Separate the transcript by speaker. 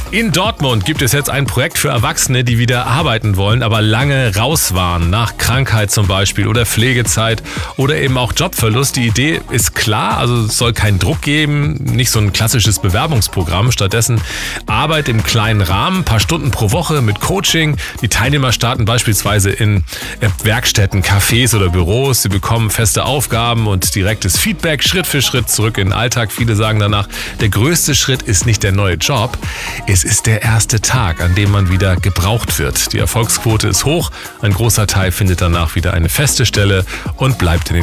Speaker 1: In Dortmund gibt es jetzt ein Projekt für Erwachsene, die wieder arbeiten wollen, aber lange raus waren, nach Krankheit zum Beispiel oder Pflegezeit oder eben auch Jobverlust. Die Idee ist klar, also es soll keinen Druck geben, nicht so ein klassisches Bewerbungsprogramm. Stattdessen Arbeit im kleinen Rahmen, ein paar Stunden pro Woche mit Coaching. Die Teilnehmer starten beispielsweise in Werkstätten, Cafés oder Büros. Sie bekommen feste Aufgaben und direktes Feedback, Schritt für Schritt zurück in den Alltag. Viele sagen danach, der größte Schritt ist nicht der neue Job, es ist der erste Tag, an dem man wieder gebraucht wird. Die Erfolgsquote ist hoch, ein großer Teil findet danach wieder eine feste Stelle und bleibt in den